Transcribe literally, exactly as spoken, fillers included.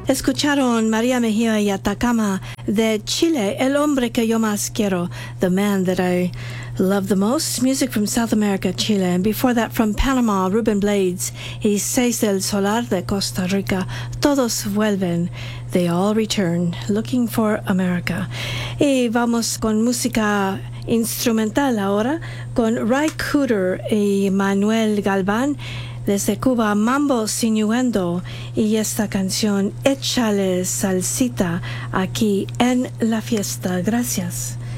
Escucharon María Mejía y Atacama de Chile, El hombre que yo más quiero, the man that I love the most. Music from South America, Chile. And before that, from Panama, Ruben Blades y Seis del Solar de Costa Rica. Todos vuelven. They all return, looking for America. Y vamos con música instrumental ahora, con Ray Cooder y Manuel Galván. Desde Cuba, Mambo Sinuendo y esta canción Échale Salsita aquí en la fiesta. Gracias.